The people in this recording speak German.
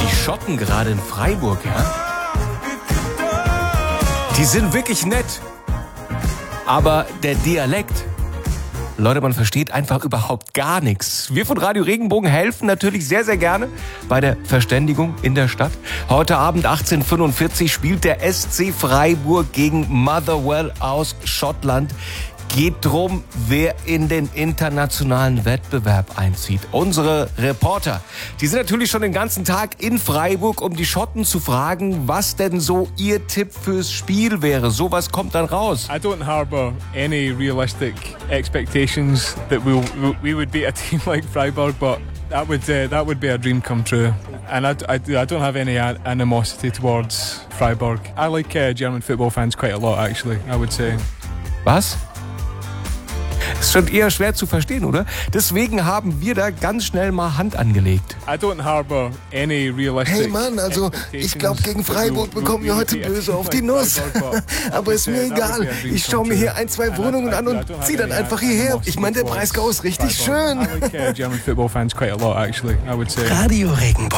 Schotten gerade in Freiburg, ja? Die sind wirklich nett. Aber der Dialekt, Leute, man versteht einfach überhaupt gar nichts. Wir von Radio Regenbogen helfen natürlich sehr, sehr gerne bei der Verständigung in der Stadt. Heute Abend 18:45 spielt der SC Freiburg gegen Motherwell aus Schottland. Geht drum, wer in den internationalen Wettbewerb einzieht. Unsere Reporter, die sind natürlich schon den ganzen Tag in Freiburg, um die Schotten zu fragen, was denn so ihr Tipp fürs Spiel wäre. Sowas kommt dann raus. I don't harbour any realistic expectations that we would beat a team like Freiburg, but that would be a dream come true. And I don't have any animosity towards Freiburg. I like German football fans quite a lot, actually, I would say. Was? Ist schon eher schwer zu verstehen, oder? Deswegen haben wir da ganz schnell mal Hand angelegt. I don't harbour any realistic. Hey Mann, also ich glaube, gegen Freiburg bekommen wir heute böse auf die Nuss. Aber ist mir egal. Ich schaue mir hier 1, 2 Wohnungen an und ziehe dann einfach hierher. Ich meine, der Breisgau ist richtig schön. I like German football fans quite a lot, actually, I would say. Radio Regenbogen.